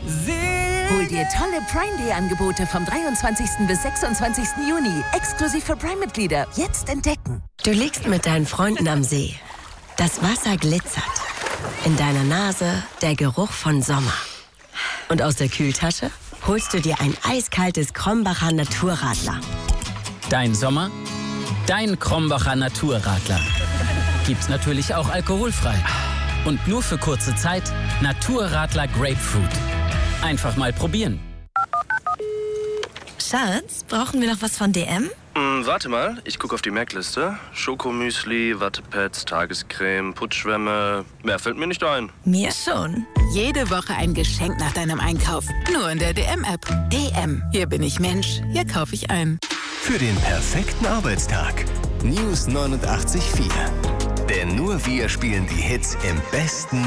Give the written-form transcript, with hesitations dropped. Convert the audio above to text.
Hol dir tolle Prime Day Angebote vom 23. bis 26. Juni. Exklusiv für Prime-Mitglieder. Jetzt entdecken. Du liegst mit deinen Freunden am See. Das Wasser glitzert. In deiner Nase der Geruch von Sommer. Und aus der Kühltasche holst du dir ein eiskaltes Krombacher Naturradler. Dein Sommer, dein Krombacher Naturradler. Gibt's natürlich auch alkoholfrei. Und nur für kurze Zeit Naturradler Grapefruit. Einfach mal probieren. Schatz, brauchen wir noch was von DM? Warte mal, ich gucke auf die Merkliste. Schokomüsli, Wattepads, Tagescreme, Putzschwämme. Mehr fällt mir nicht ein. Mir schon. Jede Woche ein Geschenk nach deinem Einkauf. Nur in der DM-App. DM. Hier bin ich Mensch. Hier kaufe ich ein. Für den perfekten Arbeitstag. News 89.4. Denn nur wir spielen die Hits im besten